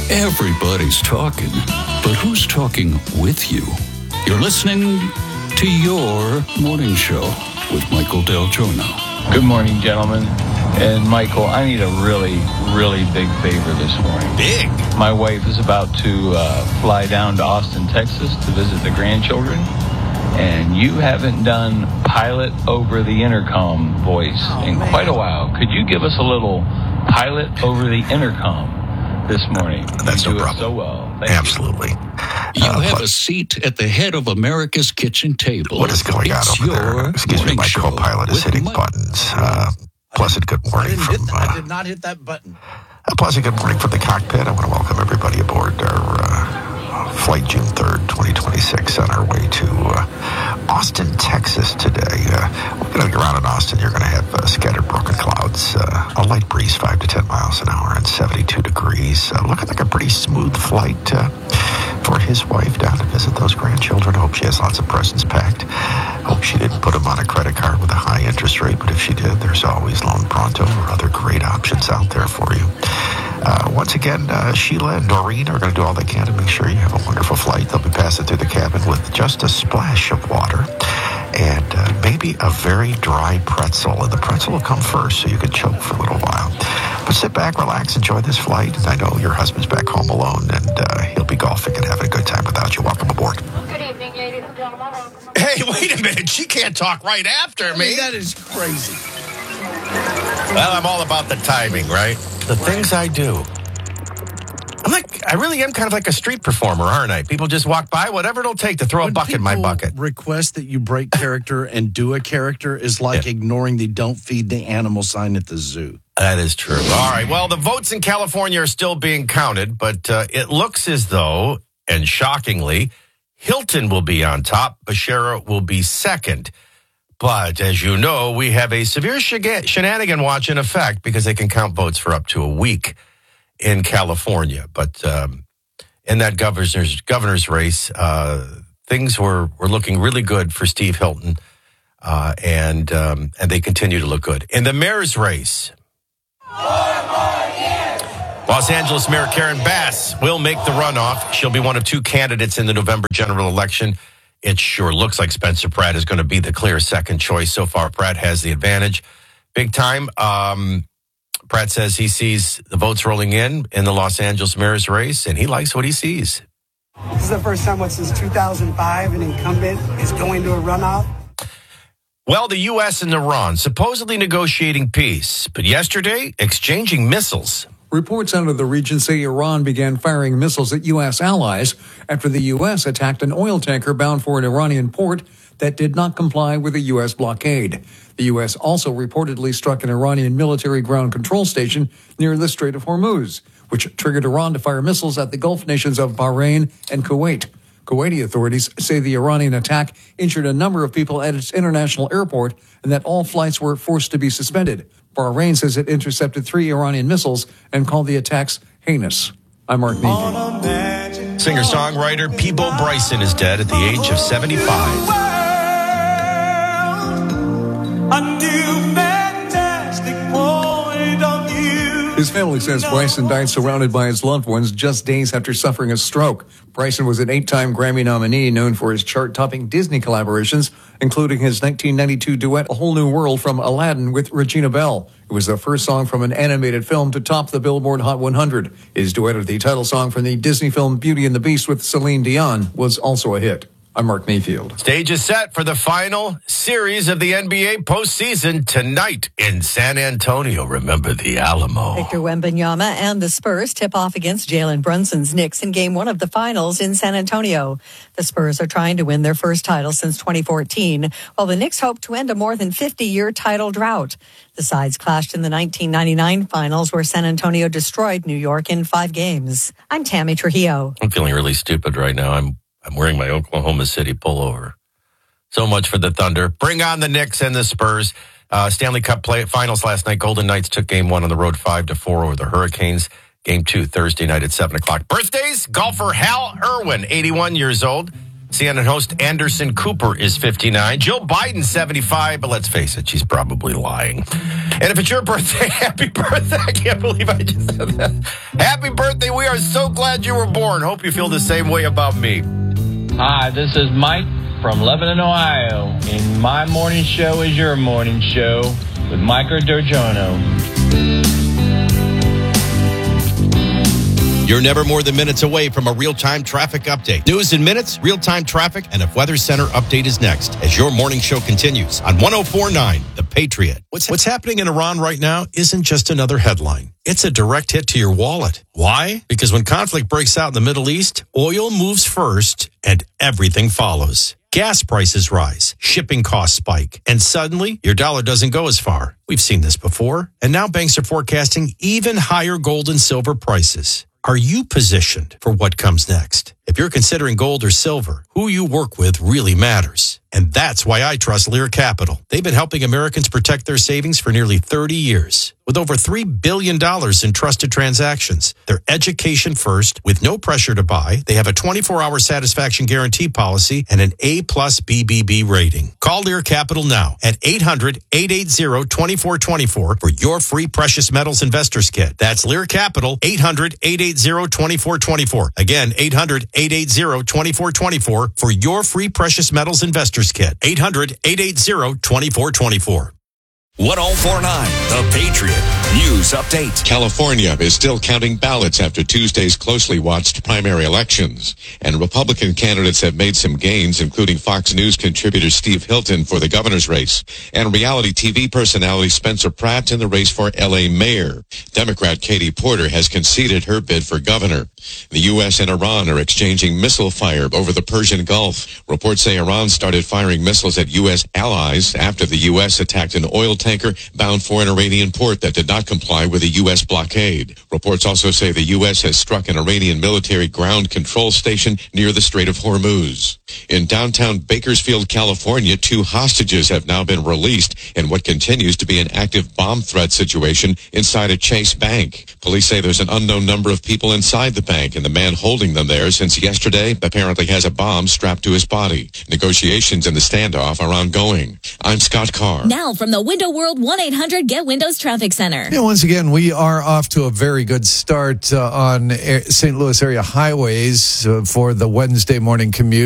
Everybody's talking, but who's talking with you? You're listening to Your Morning Show with Michael Del Giorno. Good morning, gentlemen. And Michael, I need a really, really big favor this morning. Big? My wife is about to fly down to Austin, Texas to visit the grandchildren. And you haven't done pilot over the intercom voice in quite a while. Could you give us a little pilot over the intercom this morning? That's you no do problem. It so well. Thank Absolutely. You have a seat at the head of America's kitchen table. What is going on It's over there? Your Excuse me, Morning my Show co-pilot is with hitting Mike. buttons. Pleasant good morning from... I did not hit that button. A pleasant good morning from the cockpit. I want to welcome everybody aboard our flight June 3rd, 2026, on our way to Austin, Texas today. We're going to get around in Austin. You're going to have scattered broken clouds, a light breeze 5 to 10 miles an hour, and 72 degrees. Looking like a pretty smooth flight for his wife down to visit those grandchildren. Hope she has lots of presents packed. Hope she didn't put them on a credit card with a high interest rate, but if she did, there's always Loan Pronto or other great options out there for you. Once again, Sheila and Doreen are going to do all they can to make sure you have a wonderful flight. They'll be passing through the cabin with just a splash of water and maybe a very dry pretzel. And the pretzel will come first, so you can choke for a little while. But sit back, relax, enjoy this flight. And I know your husband's back home alone, and he'll be golfing and having a good time without you. Welcome aboard. Good evening, ladies and gentlemen. Hey, wait a minute. She can't talk right after me. That is crazy. Well, I'm all about the timing, right? The things I do. I really am kind of like a street performer, aren't I? People just walk by, whatever it'll take to throw a bucket in my bucket. Request that you break character and do a character is like ignoring the don't feed the animal sign at the zoo. That is true. All right. Well, the votes in California are still being counted, but it looks as though, and shockingly, Hilton will be on top. Becerra will be second. But as you know, we have a severe shenanigan watch in effect because they can count votes for up to a week in California. But in that governor's race, things were looking really good for Steve Hilton, and they continue to look good. In the mayor's race, Los Angeles Mayor Karen Bass will make the runoff. She'll be one of two candidates in the November general election. It sure looks like Spencer Pratt is going to be the clear second choice. So far, Pratt has the advantage. Big time. Pratt says he sees the votes rolling in the Los Angeles mayor's race, and he likes what he sees. This is the first time since 2005 an incumbent is going to a runoff. Well, the U.S. and Iran supposedly negotiating peace, but yesterday exchanging missiles. Reports out of the region say Iran began firing missiles at U.S. allies after the U.S. attacked an oil tanker bound for an Iranian port that did not comply with a U.S. blockade. The U.S. also reportedly struck an Iranian military ground control station near the Strait of Hormuz, which triggered Iran to fire missiles at the Gulf nations of Bahrain and Kuwait. Kuwaiti authorities say the Iranian attack injured a number of people at its international airport and that all flights were forced to be suspended. Bahrain says it intercepted 3 Iranian missiles and called the attacks heinous. I'm Mark Neely. Singer-songwriter Peabo Bryson is dead at the age of 75. His family says Bryson died surrounded by his loved ones just days after suffering a stroke. Bryson was an 8-time Grammy nominee known for his chart-topping Disney collaborations, including his 1992 duet A Whole New World from Aladdin with Regina Bell. It was the first song from an animated film to top the Billboard Hot 100. His duet of the title song from the Disney film Beauty and the Beast with Celine Dion was also a hit. I'm Mark Mayfield. Stage is set for the final series of the NBA postseason tonight in San Antonio. Remember the Alamo. Victor Wembanyama and the Spurs tip off against Jalen Brunson's Knicks in Game 1 of the finals in San Antonio. The Spurs are trying to win their first title since 2014, while the Knicks hope to end a more than 50-year title drought. The sides clashed in the 1999 finals where San Antonio destroyed New York in 5 games. I'm Tammy Trujillo. I'm feeling really stupid right now. I'm wearing my Oklahoma City pullover. So much for the Thunder. Bring on the Knicks and the Spurs. Stanley Cup finals last night. Golden Knights took Game 1 on the road 5-4 over the Hurricanes. Game 2 Thursday night at 7 o'clock. Birthdays, golfer Hal Irwin, 81 years old. CNN host Anderson Cooper is 59. Jill Biden, 75. But let's face it, she's probably lying. And if it's your birthday, happy birthday. I can't believe I just said that. Happy birthday. We are are so glad you were born. Hope you feel the same way about me. Hi, this is Mike from Lebanon, Ohio. And my morning show is your morning show with Michael DelGiorno. You're never more than minutes away from a real-time traffic update. News in minutes, real-time traffic, and a Weather Center update is next as your morning show continues on 104.9 The Patriot. What's happening in Iran right now isn't just another headline. It's a direct hit to your wallet. Why? Because when conflict breaks out in the Middle East, oil moves first and everything follows. Gas prices rise, shipping costs spike, and suddenly your dollar doesn't go as far. We've seen this before, and now banks are forecasting even higher gold and silver prices. Are you positioned for what comes next? If you're considering gold or silver, who you work with really matters. And that's why I trust Lear Capital. They've been helping Americans protect their savings for nearly 30 years. With over $3 billion in trusted transactions, they're education first with no pressure to buy. They have a 24-hour satisfaction guarantee policy and an A+ BBB rating. Call Lear Capital now at 800-880-2424 for your free precious metals investors kit. That's Lear Capital, 800-880-2424. Again, 800-880-2424 for your free precious metals investors kit. 800-880-2424. 104.9 The Patriot News Update. California is still counting ballots after Tuesday's closely watched primary elections. And Republican candidates have made some gains, including Fox News contributor Steve Hilton for the governor's race and reality TV personality Spencer Pratt in the race for L.A. mayor. Democrat Katie Porter has conceded her bid for governor. The U.S. and Iran are exchanging missile fire over the Persian Gulf. Reports say Iran started firing missiles at U.S. allies after the U.S. attacked an oil tanker bound for an Iranian port that did not comply with a U.S. blockade. Reports also say the U.S. has struck an Iranian military ground control station near the Strait of Hormuz. In downtown Bakersfield, California, 2 hostages have now been released in what continues to be an active bomb threat situation inside a Chase bank. Police say there's an unknown number of people inside the bank, and the man holding them there since yesterday apparently has a bomb strapped to his body. Negotiations in the standoff are ongoing. I'm Scott Carr. Now from the Window World 1-800-GET-WINDOWS Traffic Center. Yeah, once again, we are off to a very good start on St. Louis area highways for the Wednesday morning commute.